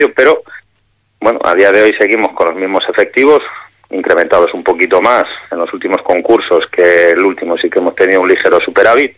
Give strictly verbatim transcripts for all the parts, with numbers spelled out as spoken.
pero bueno, a día de hoy seguimos con los mismos efectivos, incrementados un poquito más en los últimos concursos, que el último sí que hemos tenido un ligero superávit,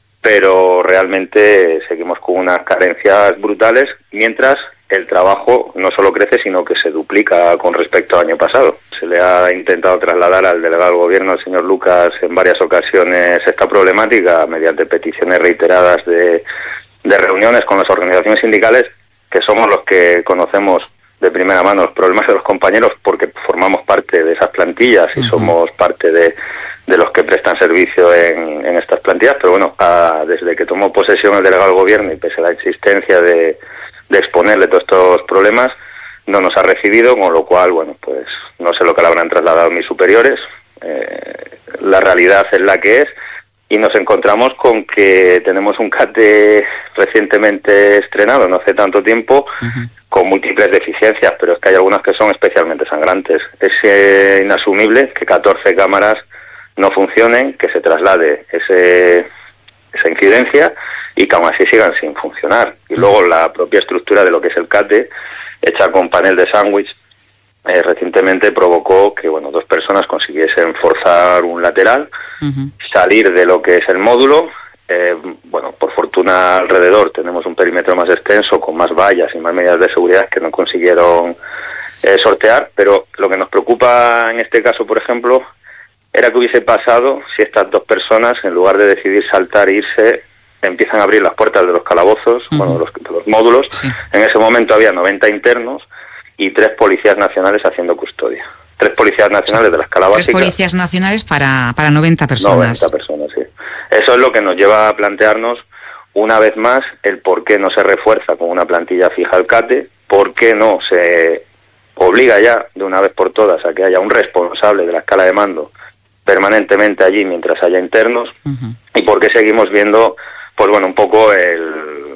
pero realmente seguimos con unas carencias brutales, mientras el trabajo no solo crece, sino que se duplica con respecto al año pasado. Se le ha intentado trasladar al delegado del Gobierno, el señor Lucas, en varias ocasiones esta problemática mediante peticiones reiteradas de, de reuniones con las organizaciones sindicales, que somos los que conocemos de primera mano los problemas de los compañeros, porque formamos parte de esas plantillas y uh-huh. somos parte de, de los que prestan servicio en, en estas plantillas. Pero bueno, a, desde que tomó posesión el delegado del Gobierno, y pese a la existencia de de exponerle todos estos problemas, no nos ha recibido, con lo cual, bueno, pues no sé lo que le habrán trasladado mis superiores, eh, la realidad es la que es, y nos encontramos con que tenemos un CATE recientemente estrenado, no hace tanto tiempo, uh-huh. con múltiples deficiencias, pero es que hay algunas que son especialmente sangrantes. Es eh, inasumible que catorce cámaras no funcionen, que se traslade ese, esa incidencia, y que aún así sigan sin funcionar. Y luego la propia estructura de lo que es el CATE, hecha con panel de sándwich, eh, recientemente provocó que bueno dos personas consiguiesen forzar un lateral, uh-huh. salir de lo que es el módulo. Eh, bueno, por fortuna alrededor tenemos un perímetro más extenso, con más vallas y más medidas de seguridad que no consiguieron eh, sortear, pero lo que nos preocupa en este caso, por ejemplo, era que hubiese pasado si estas dos personas, en lugar de decidir saltar e irse, empiezan a abrir las puertas de los calabozos, uh-huh. bueno, los, de los módulos. Sí. En ese momento había noventa internos y tres policías nacionales haciendo custodia. Tres policías nacionales sí. de las calabásicas. Tres policías nacionales para, para noventa personas. noventa personas, sí. Eso es lo que nos lleva a plantearnos una vez más el por qué no se refuerza con una plantilla fija el CATE, por qué no se obliga ya de una vez por todas a que haya un responsable de la escala de mando permanentemente allí mientras haya internos, uh-huh. y por qué seguimos viendo pues bueno, un poco el,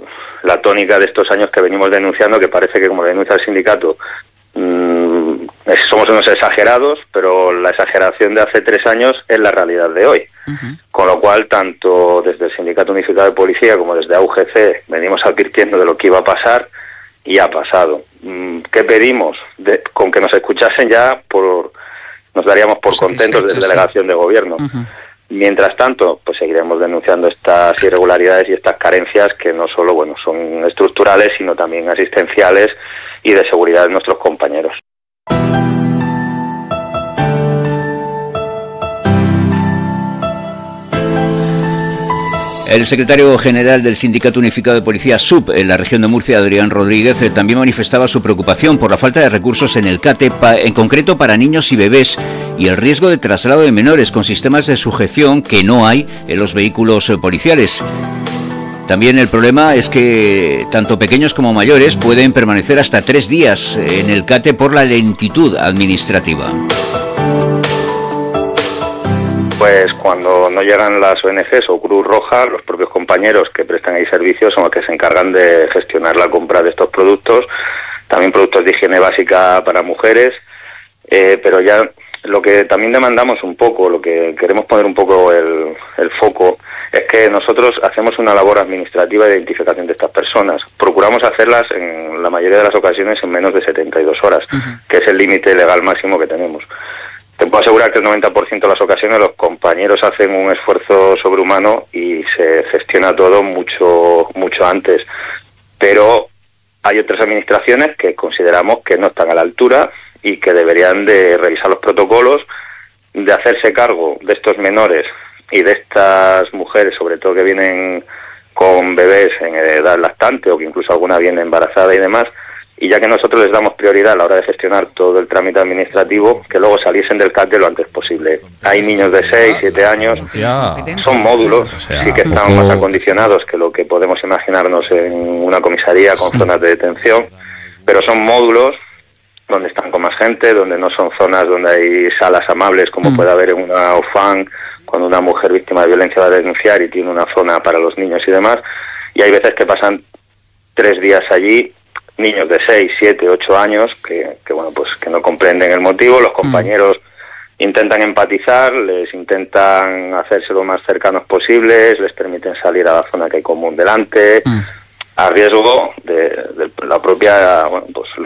la tónica de estos años que venimos denunciando, que parece que, como denuncia el sindicato, mmm, somos unos exagerados, pero la exageración de hace tres años es la realidad de hoy. Uh-huh. Con lo cual, tanto desde el Sindicato Unificado de Policía como desde A U G C venimos advirtiendo de lo que iba a pasar, y ha pasado. ¿Qué pedimos? De, con que nos escuchasen ya, por nos daríamos por contentos desde sí. delegación de gobierno. Uh-huh. Mientras tanto, pues seguiremos denunciando estas irregularidades y estas carencias, que no solo bueno son estructurales, sino también asistenciales y de seguridad de nuestros compañeros. El secretario general del Sindicato Unificado de Policía S U P en la región de Murcia, Adrián Rodríguez, también manifestaba su preocupación por la falta de recursos en el CATE, en concreto para niños y bebés, y el riesgo de traslado de menores con sistemas de sujeción que no hay en los vehículos policiales. También el problema es que tanto pequeños como mayores pueden permanecer hasta tres días en el CATE por la lentitud administrativa. Pues cuando no llegan las O N Ges o Cruz Roja, los propios compañeros que prestan ahí servicios son los que se encargan de gestionar la compra de estos productos, también productos de higiene básica para mujeres, eh, pero ya lo que también demandamos un poco, lo que queremos poner un poco el, el foco, es que nosotros hacemos una labor administrativa de identificación de estas personas. Procuramos hacerlas en la mayoría de las ocasiones en menos de setenta y dos horas, uh-huh. que es el límite legal máximo que tenemos. Te puedo asegurar que el noventa por ciento de las ocasiones los compañeros hacen un esfuerzo sobrehumano y se gestiona todo mucho mucho antes. Pero hay otras administraciones que consideramos que no están a la altura y que deberían de revisar los protocolos, de hacerse cargo de estos menores y de estas mujeres, sobre todo que vienen con bebés en edad lactante o que incluso alguna viene embarazada y demás, y ya que nosotros les damos prioridad a la hora de gestionar todo el trámite administrativo, que luego saliesen del CATE lo antes posible. Hay niños de seis, siete años, son módulos, sí que están más acondicionados que lo que podemos imaginarnos en una comisaría con zonas de detención, pero son módulos donde están con más gente, donde no son zonas donde hay salas amables como mm. puede haber en una O F A N, cuando una mujer víctima de violencia va a denunciar y tiene una zona para los niños y demás, y hay veces que pasan tres días allí, niños de seis, siete, ocho años que, que bueno pues que no comprenden el motivo, los compañeros mm. intentan empatizar, les intentan hacerse lo más cercanos posibles, les permiten salir a la zona que hay común delante, mm. a riesgo de, de la propia, bueno, pues